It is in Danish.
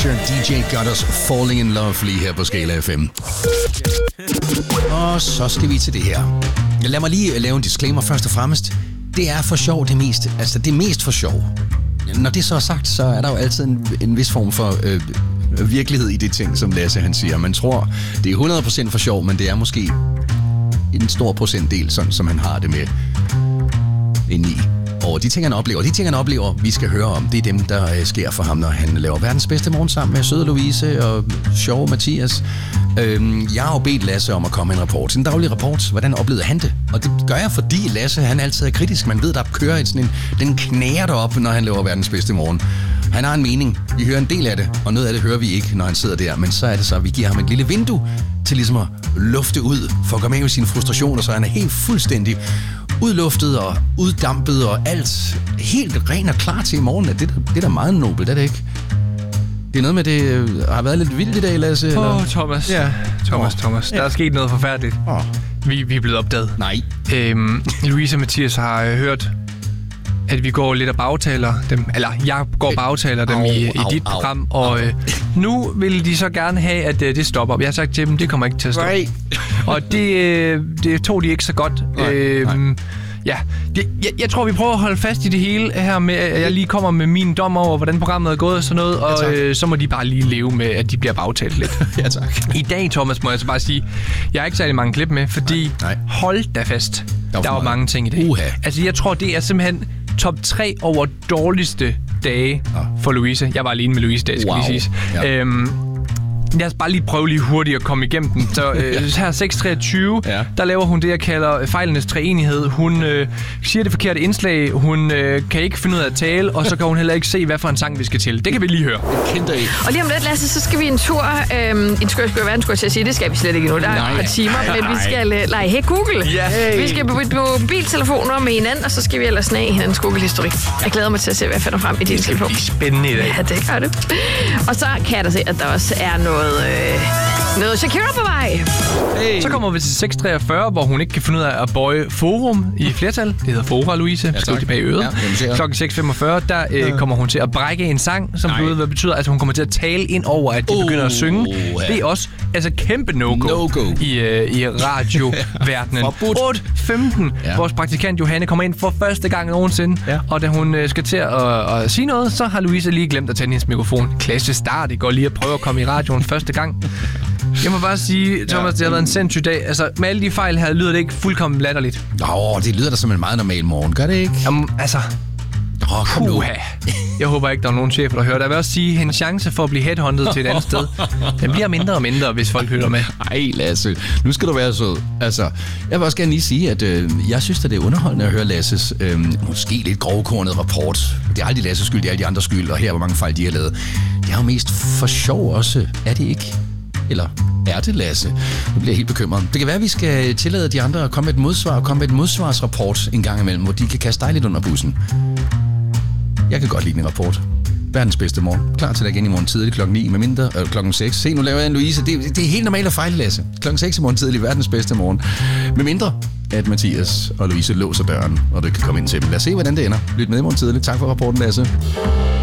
Fisher, DJ Gutters, Falling in Love lige her på Skala FM. Og så skal vi til det her. Lad mig lige lave en disclaimer først og fremmest. Det er for sjov det mest. Altså det er mest for sjov. Når det så er sagt, så er der jo altid en vis form for virkelighed i det ting, som Lasse han siger. Man tror, det er 100% for sjov, men det er måske en stor procentdel, sådan som han har det med indeni. Og de ting, han oplever, vi skal høre om, det er dem, der sker for ham, når han laver verdens bedste morgen sammen med søde Louise og sjove Mathias. Jeg har jo bedt Lasse om at komme med en rapport. En daglig rapport. Hvordan oplevede han det? Og det gør jeg, fordi Lasse, han altid er kritisk. Man ved, der kører sådan den knæger derop, når han laver verdens bedste morgen. Han har en mening. Vi hører en del af det, og noget af det hører vi ikke, når han sidder der. Men så er det så, at vi giver ham et lille vindue til ligesom at lufte ud, for at komme af med sine frustrationer, så han er helt fuldstændig udluftet og uddampet og alt helt ren og klar til i morgen. Det er da meget nobelt, er det ikke? Det er noget med, det har været lidt vildt i dag, Lasse? Thomas. Ja, Thomas. Der er sket noget forfærdeligt. Vi er blevet opdaget. Nej. Louise og Mathias har hørt, at vi går lidt og bagtaler dem. Eller jeg går og bagtaler dem i dit program. Og nu vil de så gerne have, at det stopper. Jeg har sagt til dem, det kommer ikke til at stoppe. Right. Og det tog de ikke så godt. Nej. Ja, jeg tror, vi prøver at holde fast i det hele her med, at jeg lige kommer med min dom over, hvordan programmet er gået og sådan noget, og så må de bare lige leve med, at de bliver bagtalt lidt. Ja, tak. I dag, Thomas, må jeg så bare sige, jeg har ikke særlig mange klip med, fordi hold da fast, der var mange ting i dag. Altså, jeg tror, det er simpelthen top 3 over dårligste dage for Louise. Jeg var alene med Louise i dag, skal lige siges. Ja. Jeg skal bare lige prøve hurtigt at komme igennem den. Så her 6.23, der laver hun det, jeg kalder fejlenes treenighed. Hun siger det forkerte indslag, hun kan ikke finde ud af at tale, og så kan hun heller ikke se, hvad for en sang vi skal til. Det kan vi lige høre. Og lige om lidt, Lasse, så skal vi en tur. En skør verden, skulle jeg til at sige. Det skal vi slet ikke endnu. Der er et par timer, men vi skal lege Hey Google. Vi skal på mobiltelefoner med hinanden, og så skal vi ellers snage hinandens Google-historik. Jeg glæder mig til at se, hvad jeg finder frem i din telefon. Det er spændende i dag. Ja, det gør det. Og så kan jeg da se, at der også er noget Shakira på vej. Hey. Så kommer vi til 6.43, hvor hun ikke kan finde ud af at bøje forum i flertal. Det hedder Fora, Louise. Skriv tilbage i øret. Klokken 6.45, der kommer hun til at brække en sang, som du ved, hvad betyder, at hun kommer til at tale ind over, at de begynder at synge. Det er også kæmpe no-go i radioverdenen. 8.15. Vores praktikant Johanne kommer ind for første gang nogensinde, og da hun skal til at sige noget, så har Louise lige glemt at tænde hendes mikrofon. Klasse start. Det går lige at prøve at komme i radioen første gang. Jeg må bare sige, Thomas, det har været en sindssyg dag. Altså, med alle de fejl her, lyder det ikke fuldkommen latterligt. Det lyder da som en meget normal morgen. Gør det ikke? Jamen, altså... kom nu. Jeg håber ikke, der er nogen chefer, der hører det. Jeg vil også sige, at hendes chance for at blive headhunted til et andet sted, den bliver mindre og mindre, hvis folk hører med. Ej, Lasse. Nu skal du være sød. Altså, jeg vil også gerne lige sige, at jeg synes, at det er underholdende at høre Lasses måske lidt grovkornet rapport. Det er aldrig Lasses skyld, det er alle de andres skyld, og her hvor mange fejl de har lavet. Det er jo mest for sjov også. Er det ikke? Eller er det, Lasse? Nu bliver jeg helt bekymret. Det kan være, at vi skal tillade de andre at komme med et modsvar, og komme med et modsvarsrapport en gang imellem, hvor de kan kaste dig lidt under bussen. Jeg kan godt lide min rapport. Verdens bedste morgen. Klar til dig igen i morgen tidlig klokken 9, med mindre klokken 6. Se, nu laver jeg en Louise. Det er helt normalt at fejle, Lasse. Klokken 6 i morgen tidlig, verdens bedste morgen. Med mindre, at Mathias og Louise låser døren, og du kan komme ind til dem. Lad os se, hvordan det ender. Lyt med i morgen tidlig. Tak for rapporten, Lasse.